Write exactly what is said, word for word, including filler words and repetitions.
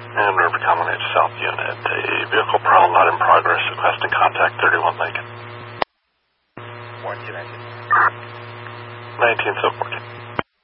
And River Common H South Unit, a vehicle prowl not in progress, requesting contact thirty-one Lincoln. Warranty nineteen. nineteen, so fourteen.